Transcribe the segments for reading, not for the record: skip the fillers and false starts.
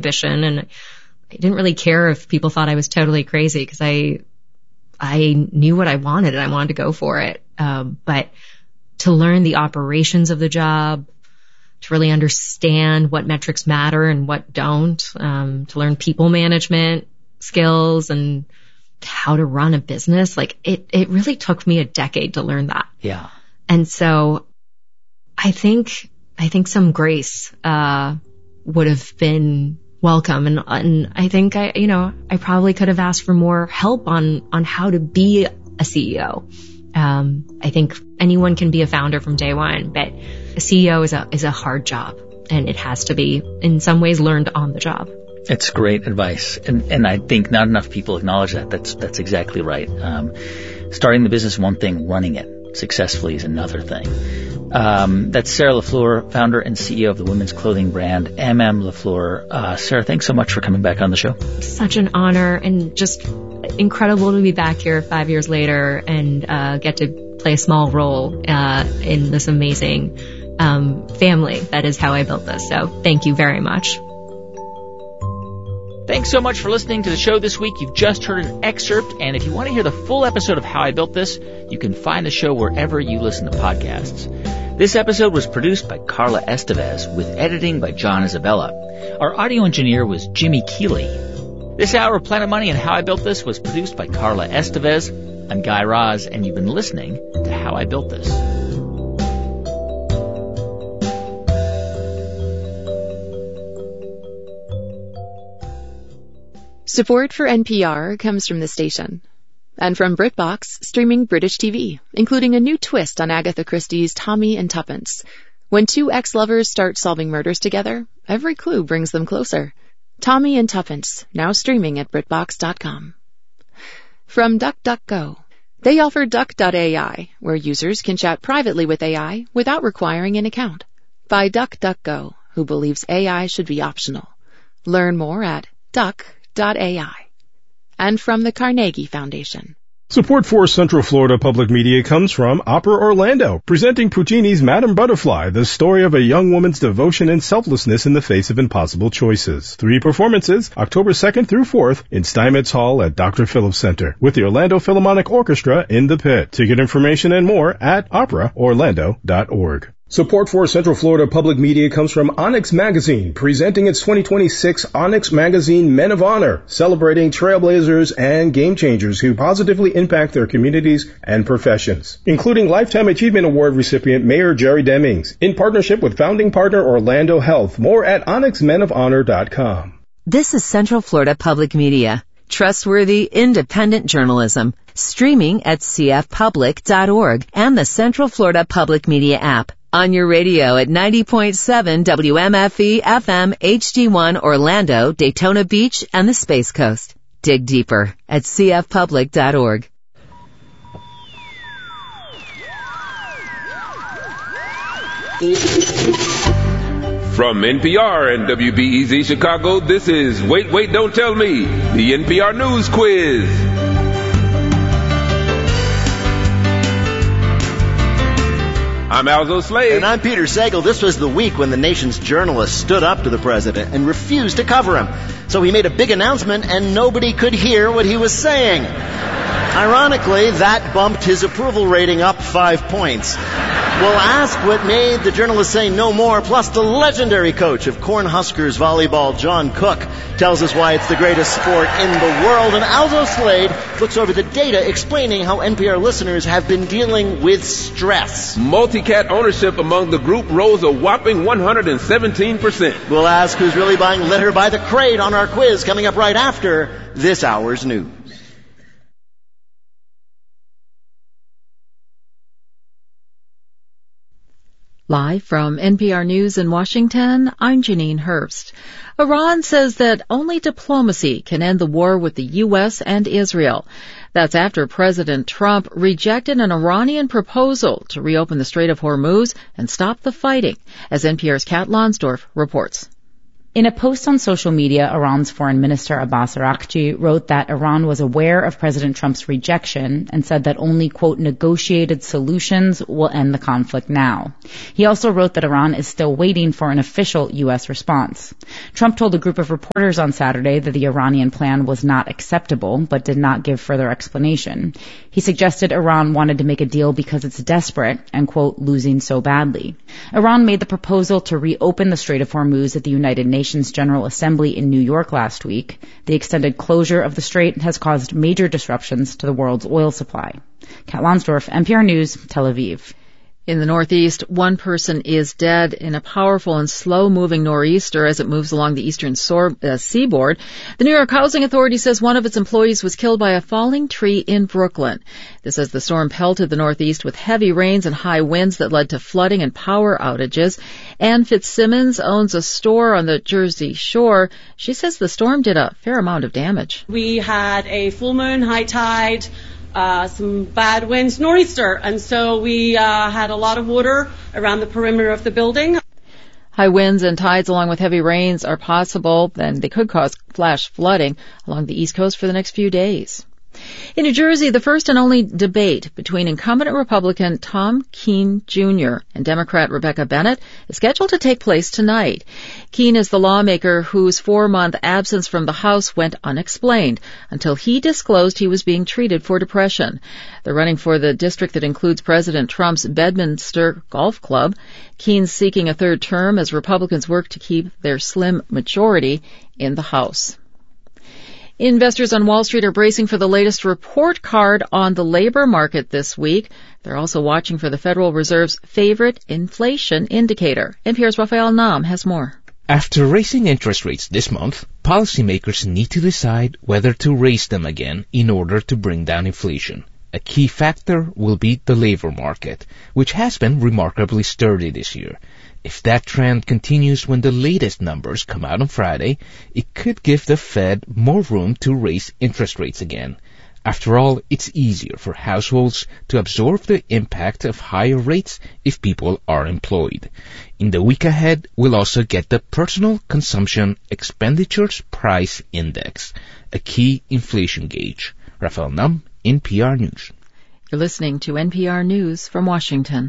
ambition, and I didn't really care if people thought I was totally crazy because I knew what I wanted and I wanted to go for it. But to learn the operations of the job, to really understand what metrics matter and what don't, to learn people management skills and how to run a business, like it really took me a decade to learn that. Yeah. And so I think some grace would have been welcome, and I think I probably could have asked for more help on how to be a CEO. I think anyone can be a founder from day one, but a CEO is a hard job, and it has to be in some ways learned on the job. It's great advice, and I think not enough people acknowledge that. That's exactly right. Starting the business is one thing, running it successfully is another thing. That's Sarah LaFleur, founder and CEO of the women's clothing brand LaFleur. Sarah, thanks so much for coming back on the show. Such an honor, and just incredible to be back here 5 years later and get to play a small role in this amazing family that is How I Built This. So thank you very much. Thanks so much for listening to the show this week. You've just heard an excerpt, and if you want to hear the full episode of How I Built This, you can find the show wherever you listen to podcasts. This episode was produced by Carla Estevez with editing by John Isabella. Our audio engineer was Jimmy Keeley. This hour of Planet Money and How I Built This was produced by Carla Estevez. I'm Guy Raz, and you've been listening to How I Built This. Support for NPR comes from the station and from BritBox, streaming British TV, including a new twist on Agatha Christie's Tommy and Tuppence. When two ex-lovers start solving murders together, every clue brings them closer. Tommy and Tuppence, now streaming at BritBox.com. From DuckDuckGo. They offer Duck.ai, where users can chat privately with AI without requiring an account. By DuckDuckGo, who believes AI should be optional. Learn more at Duck.ai. And from the Carnegie Foundation. Support for Central Florida Public Media comes from Opera Orlando, presenting Puccini's Madame Butterfly, the story of a young woman's devotion and selflessness in the face of impossible choices. 3 performances, October 2nd through 4th, in Steinmetz Hall at Dr. Phillips Center, with the Orlando Philharmonic Orchestra in the pit. Ticket information and more at operaorlando.org. Support for Central Florida Public Media comes from Onyx Magazine, presenting its 2026 Onyx Magazine Men of Honor, celebrating trailblazers and game changers who positively impact their communities and professions, including Lifetime Achievement Award recipient Mayor Jerry Demings, in partnership with founding partner Orlando Health. More at onyxmenofhonor.com. This is Central Florida Public Media. Trustworthy, independent journalism. Streaming at cfpublic.org and the Central Florida Public Media app. On your radio at 90.7 WMFE FM HD1 Orlando, Daytona Beach, and the Space Coast. Dig deeper at cfpublic.org. From NPR and WBEZ Chicago, this is Wait, Don't Tell Me, the NPR News Quiz. I'm Alzo Slade. And I'm Peter Sagal. This was the week when the nation's journalists stood up to the president and refused to cover him. So he made a big announcement and nobody could hear what he was saying. Ironically, that bumped his approval rating up 5 points. We'll ask what made the journalists say no more, plus the legendary coach of Cornhuskers volleyball, John Cook, tells us why it's the greatest sport in the world. And Alzo Slade looks over the data explaining how NPR listeners have been dealing with stress. Multi-cat ownership among the group rose a whopping 117%. We'll ask who's really buying litter by the crate on our quiz coming up right after this hour's news. Live from NPR News in Washington, I'm Janine Herbst. Iran says that only diplomacy can end the war with the U.S. and Israel. That's after President Trump rejected an Iranian proposal to reopen the Strait of Hormuz and stop the fighting, as NPR's Kat Lonsdorf reports. In a post on social media, Iran's Foreign Minister Abbas Araghchi wrote that Iran was aware of President Trump's rejection and said that only, quote, negotiated solutions will end the conflict now. He also wrote that Iran is still waiting for an official U.S. response. Trump told a group of reporters on Saturday that the Iranian plan was not acceptable, but did not give further explanation. He suggested Iran wanted to make a deal because it's desperate and, quote, losing so badly. Iran made the proposal to reopen the Strait of Hormuz at the United Nations General Assembly in New York last week. The extended closure of the strait has caused major disruptions to the world's oil supply. Kat Lonsdorf, NPR News, Tel Aviv. In the Northeast, one person is dead in a powerful and slow-moving nor'easter as it moves along the eastern seaboard. The New York Housing Authority says one of its employees was killed by a falling tree in Brooklyn. This as the storm pelted the Northeast with heavy rains and high winds that led to flooding and power outages. Ann Fitzsimmons owns a store on the Jersey Shore. She says the storm did a fair amount of damage. We had a full moon, high tide, some bad winds, nor'easter, and so we had a lot of water around the perimeter of the building. High winds and tides along with heavy rains are possible, and they could cause flash flooding along the East Coast for the next few days. In New Jersey, the first and only debate between incumbent Republican Tom Keene Jr. and Democrat Rebecca Bennett is scheduled to take place tonight. Keene is the lawmaker whose 4-month absence from the House went unexplained until he disclosed he was being treated for depression. They're running for the district that includes President Trump's Bedminster Golf Club. Keene's seeking a third term as Republicans work to keep their slim majority in the House. Investors on Wall Street are bracing for the latest report card on the labor market this week. They're also watching for the Federal Reserve's favorite inflation indicator. NPR's Rafael Nam has more. After raising interest rates this month, policymakers need to decide whether to raise them again in order to bring down inflation. A key factor will be the labor market, which has been remarkably sturdy this year. If that trend continues when the latest numbers come out on Friday, it could give the Fed more room to raise interest rates again. After all, it's easier for households to absorb the impact of higher rates if people are employed. In the week ahead, we'll also get the Personal Consumption Expenditures Price Index, a key inflation gauge. Rafael Nam, NPR News. You're listening to NPR News from Washington.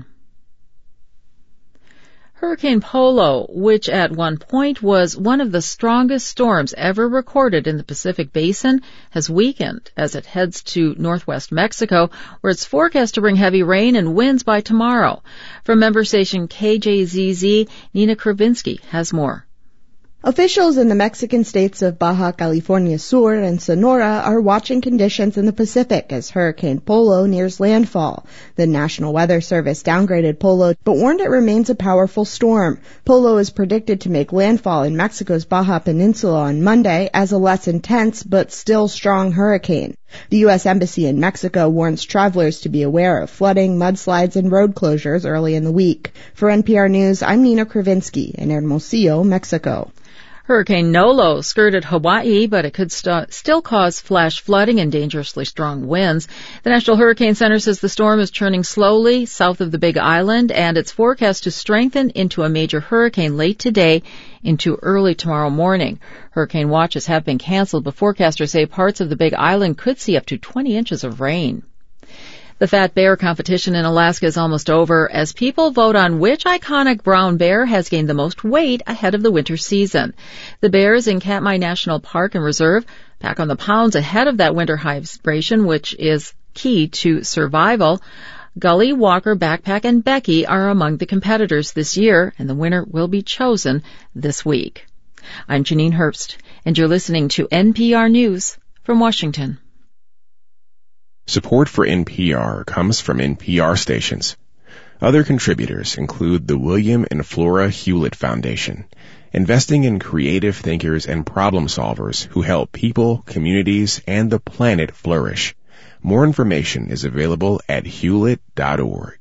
Hurricane Polo, which at one point was one of the strongest storms ever recorded in the Pacific Basin, has weakened as it heads to northwest Mexico, where it's forecast to bring heavy rain and winds by tomorrow. From member station KJZZ, Nina Kravinsky has more. Officials in the Mexican states of Baja California Sur and Sonora are watching conditions in the Pacific as Hurricane Polo nears landfall. The National Weather Service downgraded Polo, but warned it remains a powerful storm. Polo is predicted to make landfall in Mexico's Baja Peninsula on Monday as a less intense but still strong hurricane. The U.S. Embassy in Mexico warns travelers to be aware of flooding, mudslides, and road closures early in the week. For NPR News, I'm Nina Kravinsky in Hermosillo, Mexico. Hurricane Nolo skirted Hawaii, but it could still cause flash flooding and dangerously strong winds. The National Hurricane Center says the storm is turning slowly south of the Big Island, and it's forecast to strengthen into a major hurricane late today into early tomorrow morning. Hurricane watches have been canceled, but forecasters say parts of the Big Island could see up to 20 inches of rain. The Fat Bear competition in Alaska is almost over as people vote on which iconic brown bear has gained the most weight ahead of the winter season. The bears in Katmai National Park and Reserve pack on the pounds ahead of that winter hibernation, which is key to survival. Gully, Walker, Backpack, and Becky are among the competitors this year, and the winner will be chosen this week. I'm Janine Herbst, and you're listening to NPR News from Washington. Support for NPR comes from NPR stations. Other contributors include the William and Flora Hewlett Foundation, investing in creative thinkers and problem solvers who help people, communities, and the planet flourish. More information is available at hewlett.org.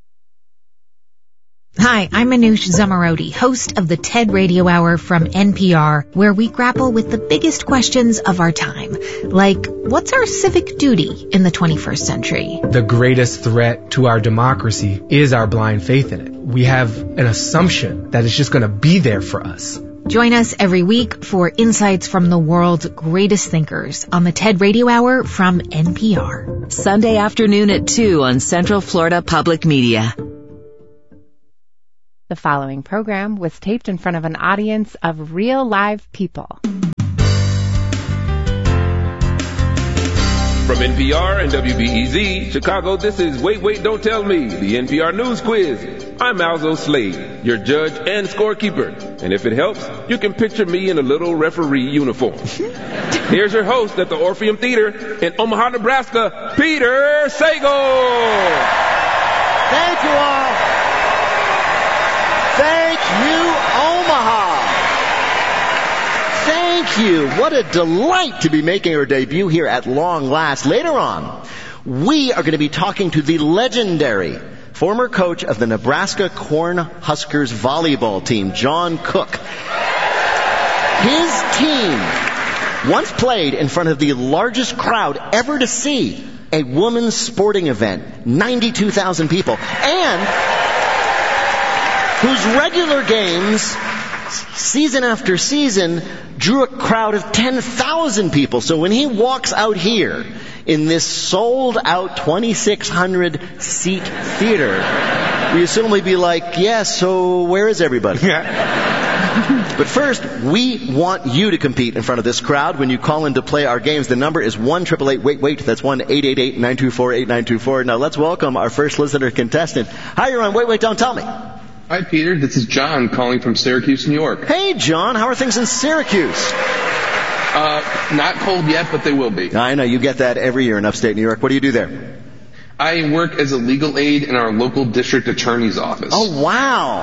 Hi, I'm Manoush Zomorodi, host of the TED Radio Hour from NPR, where we grapple with the biggest questions of our time, like what's our civic duty in the 21st century? The greatest threat to our democracy is our blind faith in it. We have an assumption that it's just going to be there for us. Join us every week for insights from the world's greatest thinkers on the TED Radio Hour from NPR. Sunday afternoon at 2 on Central Florida Public Media. The following program was taped in front of an audience of real live people. From NPR and WBEZ, Chicago, this is Wait, Wait, Don't Tell Me, the NPR News Quiz. I'm Alzo Slade, your judge and scorekeeper. And if it helps, you can picture me in a little referee uniform. Here's your host at the Orpheum Theater in Omaha, Nebraska, Peter Sagal. Thank you all. Thank you, Omaha. Thank you. What a delight to be making our debut here at long last. Later on, we are going to be talking to the legendary former coach of the Nebraska Cornhuskers volleyball team, John Cook. His team once played in front of the largest crowd ever to see a women's sporting event, 92,000 people, and whose regular games, season after season, drew a crowd of 10,000 people. So when he walks out here in this sold-out 2,600 seat theater, we assume he'll be like, yes, so where is everybody? But first, we want you to compete in front of this crowd when you call in to play our games. The number is 1-888-WAIT-WAIT. That's 1-888-924-8924. Now let's welcome our first listener contestant. Hi, you're on Wait, Wait, Don't Tell Me. Hi, Peter. This is John calling from Syracuse, New York. Hey, John. How are things in Syracuse? Not cold yet, but they will be. I know. You get that every year in upstate New York. What do you do there? I work as a legal aid in our local district attorney's office. Oh, wow.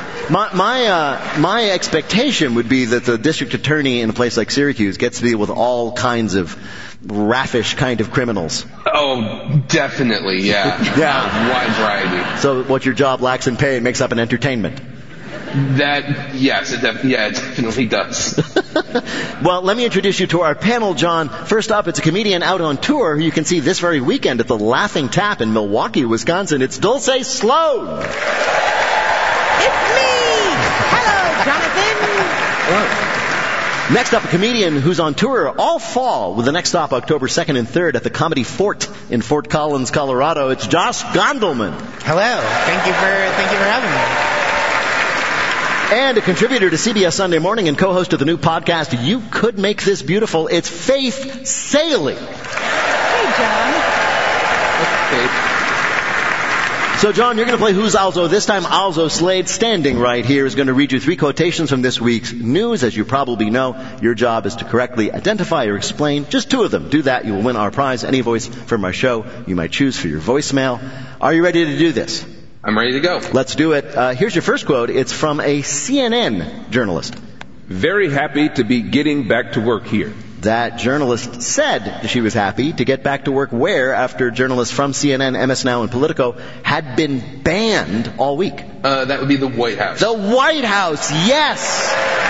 My expectation would be that the district attorney in a place like Syracuse gets to deal with all kinds of raffish kind of criminals. Oh, definitely, yeah. Yeah. Wide variety. So what your job lacks in pay, it makes up an entertainment. Yes, it definitely does. Well, let me introduce you to our panel, John. First up, it's a comedian out on tour who you can see this very weekend at the Laughing Tap in Milwaukee, Wisconsin. It's Dulce Sloan. It's me! Hello, Jonathan! Hello. Next up, a comedian who's on tour all fall with the next stop October 2nd and 3rd at the Comedy Fort in Fort Collins, Colorado. It's Josh Gondelman. Hello. Thank you for having me. And a contributor to CBS Sunday Morning and co-host of the new podcast, You Could Make This Beautiful, it's Faith Salie. Hey, John. Okay. So, John, you're going to play Who's Alzo. This time, Alzo Slade, standing right here, is going to read you 3 quotations from this week's news. As you probably know, your job is to correctly identify or explain just 2 of them. Do that, you will win our prize. Any voice from our show you might choose for your voicemail. Are you ready to do this? I'm ready to go. Let's do it. Here's your first quote. It's from a CNN journalist. Very happy to be getting back to work here. That journalist said she was happy to get back to work where, after journalists from CNN, MS Now, and Politico had been banned all week. That would be the White House. The White House, yes!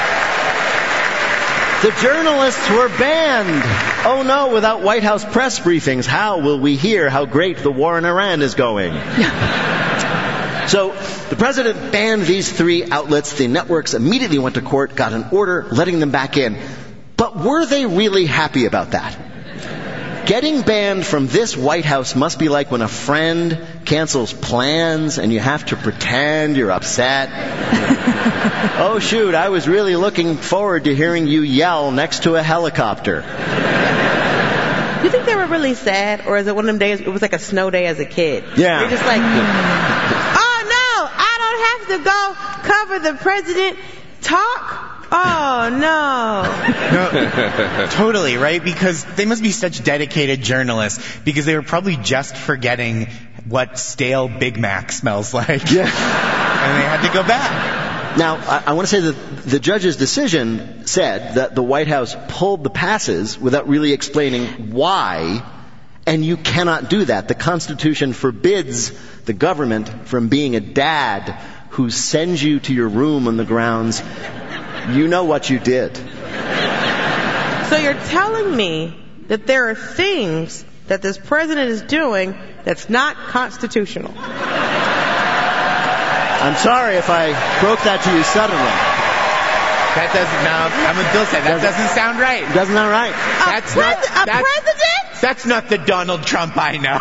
The journalists were banned. Oh no, without White House press briefings, how will we hear how great the war in Iran is going? So, the president banned these 3 outlets. The networks immediately went to court, got an order letting them back in. But were they really happy about that? Getting banned from this White House must be like when a friend cancels plans and you have to pretend you're upset. Oh shoot, I was really looking forward to hearing you yell next to a helicopter. You think they were really sad, or is it one of them days, it was like a snow day as a kid? Yeah. You're just like, oh no, I don't have to go cover the president talk? Oh, no. Totally, right? Because they must be such dedicated journalists, because they were probably just forgetting what stale Big Mac smells like. Yeah. And they had to go back. Now, I want to say that the judge's decision said that the White House pulled the passes without really explaining why, and you cannot do that. The Constitution forbids the government from being a dad who sends you to your room on the grounds, you know what you did. So you're telling me that there are things that this president is doing that's not constitutional? I'm sorry if I broke that to you suddenly. That doesn't. No, I'm with Bill said that doesn't sound right. Doesn't sound right. President? That's not the Donald Trump I know.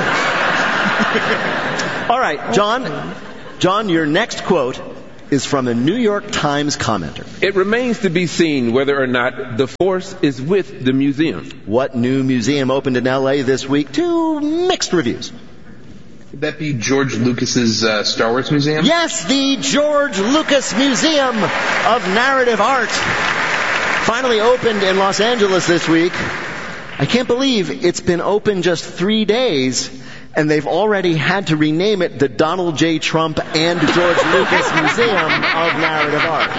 All right, John, your next quote is from a New York Times commenter. It remains to be seen whether or not the force is with the museum. What new museum opened in L.A. this week? Two mixed reviews. Would that be George Lucas's Star Wars Museum? Yes, the George Lucas Museum of Narrative Art finally opened in Los Angeles this week. I can't believe it's been open just 3 days, and they've already had to rename it the Donald J. Trump and George Lucas Museum of Narrative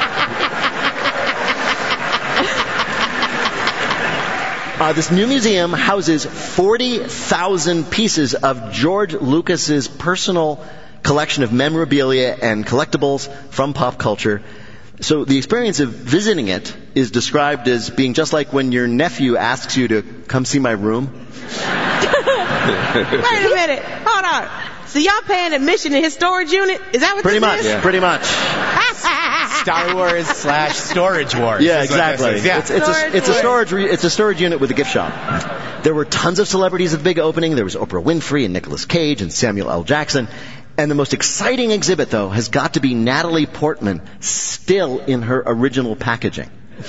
Art. This new museum houses 40,000 pieces of George Lucas's personal collection of memorabilia and collectibles from pop culture. So the experience of visiting it is described as being just like when your nephew asks you to come see my room. Wait a minute. Hold on. So y'all paying admission to his storage unit? Is that what Pretty this much, is? yeah. Pretty much. Star Wars / Storage Wars. Yeah, exactly. Yeah. It's a storage unit with a gift shop. There were tons of celebrities at the big opening. There was Oprah Winfrey and Nicolas Cage and Samuel L. Jackson. And the most exciting exhibit, though, has got to be Natalie Portman, still in her original packaging.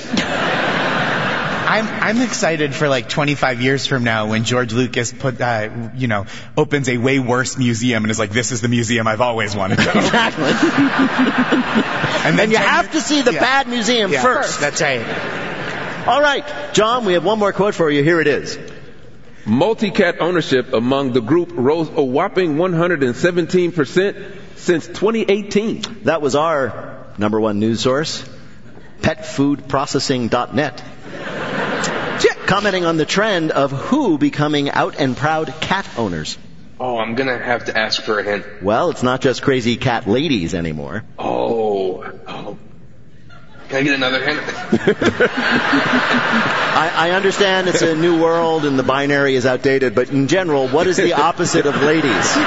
I'm excited for like 25 years from now when George Lucas opens a way worse museum and is like, this is the museum I've always wanted to go. Exactly. and then you have to see the bad museum first. That's right. All right, John, we have one more quote for you. Here it is. Multi-cat ownership among the group rose a whopping 117% since 2018. That was our number one news source, petfoodprocessing.net. Commenting on the trend of who becoming out and proud cat owners. Oh, I'm going to have to ask for a hint. Well, it's not just crazy cat ladies anymore. Oh. Can I get another hint? I understand it's a new world and the binary is outdated, but in general, what is the opposite of ladies?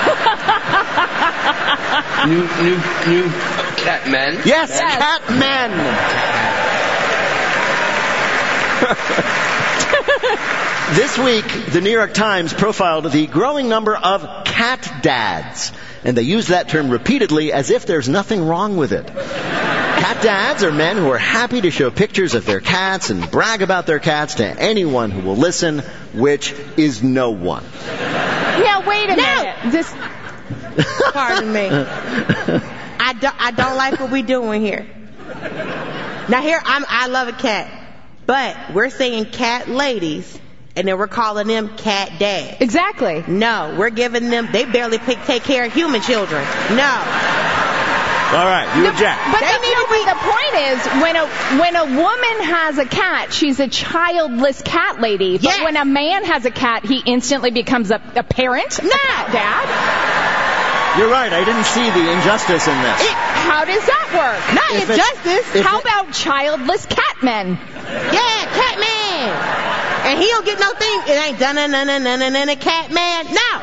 New cat men? Yes, cat men! This week, the New York Times profiled the growing number of cat dads, and they use that term repeatedly as if there's nothing wrong with it. Cat dads are men who are happy to show pictures of their cats and brag about their cats to anyone who will listen, which is no one. Yeah, wait a minute. Pardon me. I don't like what we're doing here. Now here, I love a cat, but we're saying cat ladies, and then we're calling them cat dads. Exactly. No, we're giving them, they barely take care of human children. No. All right, you object. But the point is, when a woman has a cat, she's a childless cat lady. But when a man has a cat, he instantly becomes a parent? No. Dad? You're right, I didn't see the injustice in this. How does that work? Not injustice. How about childless cat men? Yeah, cat man. And he don't get no thing. It ain't done a cat man. No.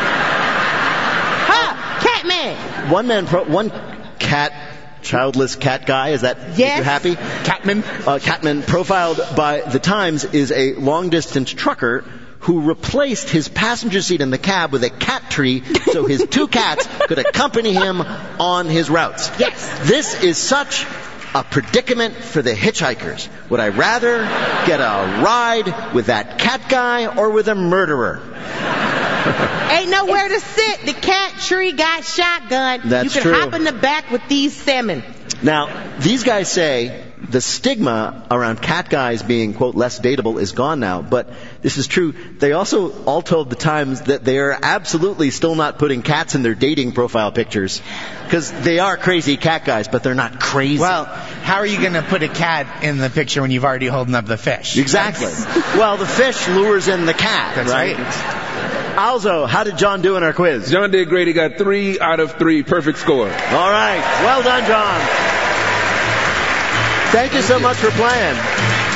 Cat man. One childless cat guy, is that make you happy? Catman. Catman, profiled by The Times, is a long-distance trucker who replaced his passenger seat in the cab with a cat tree so his two cats could accompany him on his routes. Yes. This is such a predicament for the hitchhikers. Would I rather get a ride with that cat guy or with a murderer? Ain't nowhere to sit. The cat tree got shotgun. That's you can true. hop in the back with these salmon. Now, these guys say the stigma around cat guys being, quote, less dateable is gone now, but this is true. They also all told the Times that they are absolutely still not putting cats in their dating profile pictures, because they are crazy cat guys, but they're not crazy. Well, how are you going to put a cat in the picture when you've already holding up the fish? Exactly. Well, the fish lures in the cat. That's right. Alzo, how did John do in our quiz? John did great. He got 3 out of 3. Perfect score. All right. Well done, John. Thank you so much for playing.